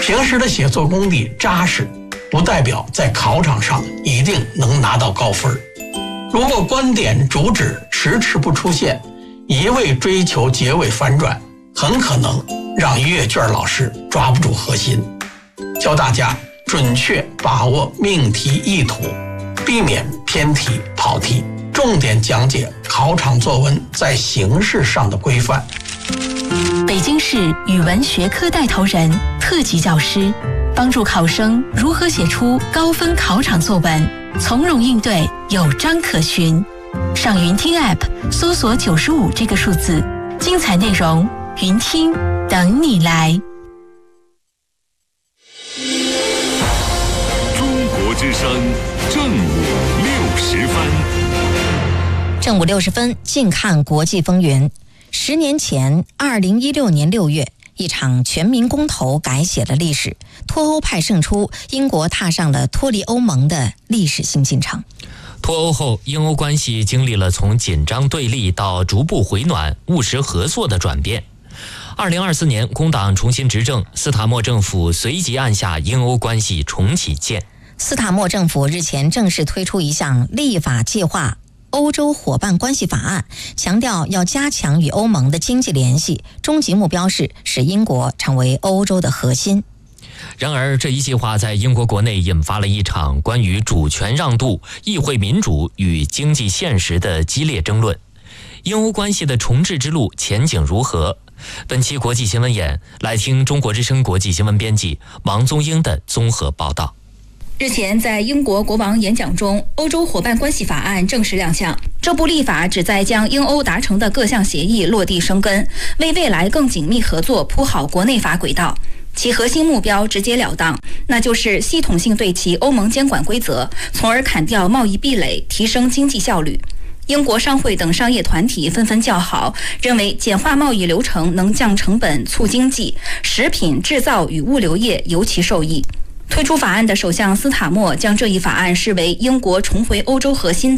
平时的写作功底扎实，不代表在考场上一定能拿到高分。如果观点主旨迟迟不出现，一味追求结尾反转，很可能让阅卷老师抓不住核心。教大家准确把握命题意图，避免偏题跑题，重点讲解考场作文在形式上的规范。 北京市语文学科带头人、特级教师，帮助考生如何写出高分考场作文，从容应对，有章可循。上云听 App 搜索95这个数字，精彩内容云听等你来。 中国之声正午60分。 正午60分，近看国际风云。10年前，2016年6月，一场全民公投改写了历史，脱欧派胜出，英国踏上了脱离欧盟的历史性进程。 脱欧后，英欧关系经历了从紧张对立到逐步回暖、务实合作的转变。2024年，工党重新执政，斯塔默政府随即按下英欧关系重启键。 斯塔默政府日前正式推出一项立法计划欧洲伙伴关系法案，强调要加强与欧盟的经济联系，终极目标是使英国成为欧洲的核心。 然而，这一计划在英国国内引发了一场关于主权让渡、议会民主与经济现实的激烈争论。英欧关系的重置之路前景如何？本期国际新闻眼，来听中国之声国际新闻编辑王宗英的综合报道。 日前，在英国国王演讲中，欧洲伙伴关系法案正式亮相。这部立法旨在将英欧达成的各项协议落地生根，为未来更紧密合作铺好国内法轨道。其核心目标直截了当，那就是系统性对齐欧盟监管规则，从而砍掉贸易壁垒，提升经济效率。英国商会等商业团体纷纷叫好，认为简化贸易流程能降成本、促经济，食品制造与物流业尤其受益。推出法案的首相斯塔默将这一法案视为英国重回欧洲核心